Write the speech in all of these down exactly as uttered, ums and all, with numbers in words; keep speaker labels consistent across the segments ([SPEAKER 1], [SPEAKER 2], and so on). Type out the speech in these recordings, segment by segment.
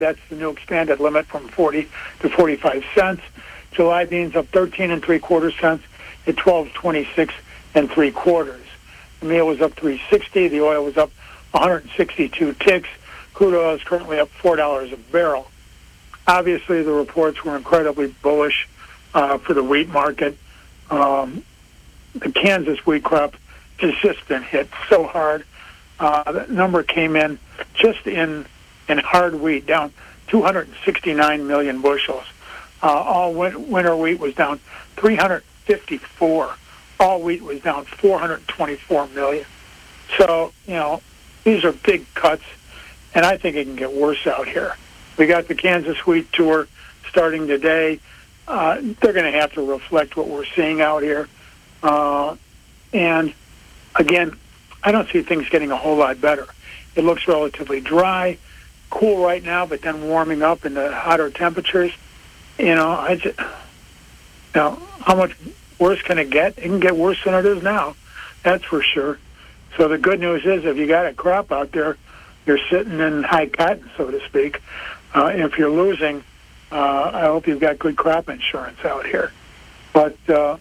[SPEAKER 1] That's the new expanded limit from forty to forty-five cents. July beans up thirteen and three quarter cents at twelve twenty-six and three quarters. The meal was up three sixty. The oil was up one hundred sixty-two ticks. Crude oil is currently up four dollars a barrel. Obviously, the reports were incredibly bullish uh, for the wheat market. Um, the Kansas wheat crop has just been hit so hard. Uh, that number came in just in in hard wheat, down two hundred sixty-nine million bushels. Uh, all win- winter wheat was down three hundred fifty-four. All wheat was down four hundred twenty-four million. So, you know, these are big cuts, and I think it can get worse out here. We got the Kansas Wheat Tour starting today. Uh, they're going to have to reflect what we're seeing out here. Uh, and, again, I don't see things getting a whole lot better. It looks relatively dry, cool right now, but then warming up into hotter temperatures. You know, I just, you know, how much worse can it get? It can get worse than it is now. That's for sure. So the good news is if you got a crop out there, you're sitting in high cotton, so to speak. Uh, if you're losing, uh, I hope you've got good crop insurance out here. But uh,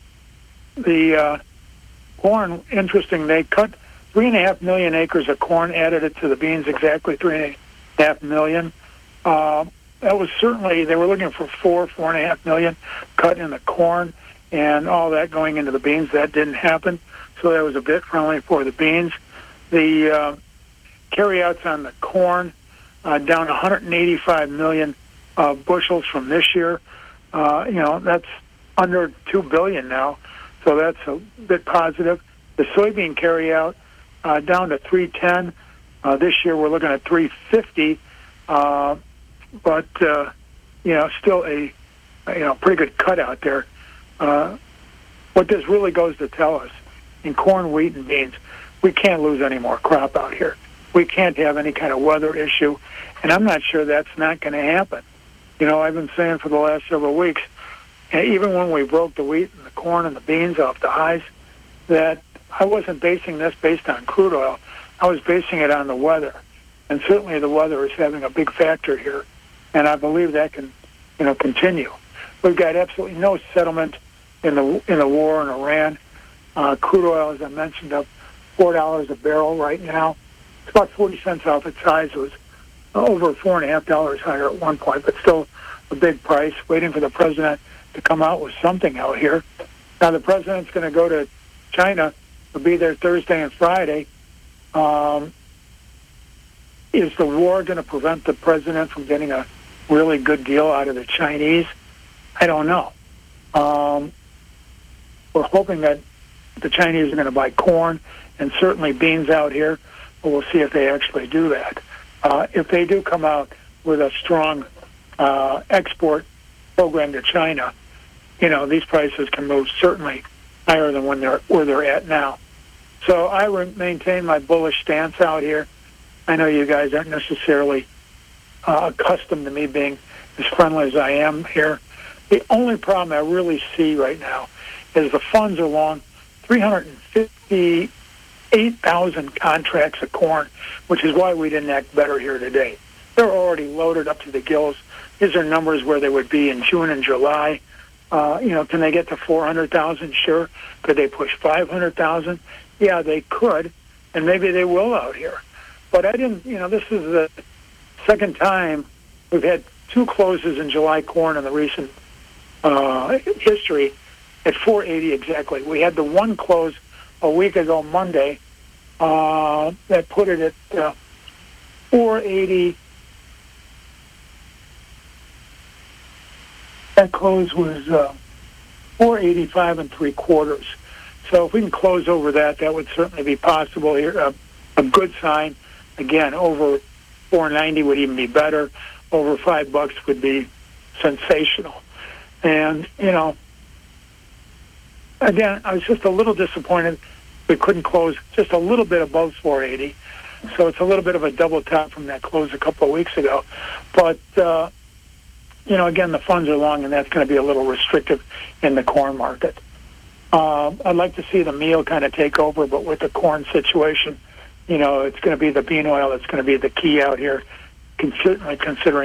[SPEAKER 1] the uh, corn, interesting, they cut three and a half million acres of corn, added it to the beans, exactly three and a half million. Uh, that was certainly, they were looking for four, four and a half million cut in the corn and all that going into the beans. That didn't happen. So that was a bit friendly for the beans. The uh, carryouts on the corn, uh, down one hundred eighty-five million uh, bushels from this year. Uh, you know, that's under two billion now, so that's a bit positive. The soybean carryout uh, down to three ten. Uh, this year we're looking at three fifty, uh, but uh, you know, still a you know pretty good cut out there. Uh, what this really goes to tell us in corn, wheat, and beans, we can't lose any more crop out here. We can't have any kind of weather issue, and I'm not sure that's not going to happen. You know, I've been saying for the last several weeks, and even when we broke the wheat and the corn and the beans off the highs, that I wasn't basing this based on crude oil. I was basing it on the weather, and certainly the weather is having a big factor here, and I believe that can, you know, continue. We've got absolutely no settlement in the in the war in Iran. Uh, crude oil, as I mentioned, up four dollars a barrel right now. It's about forty cents off its highs. It was over four and a half dollars higher at one point, but still a big price. Waiting for the president to come out with something out here. Now the president's going to go to China. He'll be there Thursday and Friday. Um, is the war going to prevent the president from getting a really good deal out of the Chinese? I don't know. Um, we're hoping that the Chinese are going to buy corn and certainly beans out here, but we'll see if they actually do that. Uh, if they do come out with a strong uh, export program to China, you know, these prices can move certainly higher than when they're where they're at now. So I re- maintain my bullish stance out here. I know you guys aren't necessarily uh, accustomed to me being as friendly as I am here. The only problem I really see right now is the funds are long. three hundred fifty-eight thousand contracts of corn, which is why we didn't act better here today. They're already loaded up to the gills. These are numbers where they would be in June and July. Uh, you know, can they get to four hundred thousand? Sure. Could they push five hundred thousand? Yeah, they could, and maybe they will out here. But I didn't, you know, this is the second time we've had two closes in July corn in the recent uh, history at four eighty exactly. We had the one close a week ago Monday uh, that put it at uh, four eighty. That close was uh, four eighty-five and three quarters. So if we can close over that, that would certainly be possible here. Uh, a good sign. Again, over four ninety would even be better. Over five bucks would be sensational. And, you know, again, I was just a little disappointed we couldn't close just a little bit above four eighty. So it's a little bit of a double top from that close a couple of weeks ago. But, uh, you know, again, the funds are long, and that's going to be a little restrictive in the corn market. Uh, I'd like to see the meal kind of take over, but with the corn situation, you know, it's going to be the bean oil that's going to be the key out here. considering considering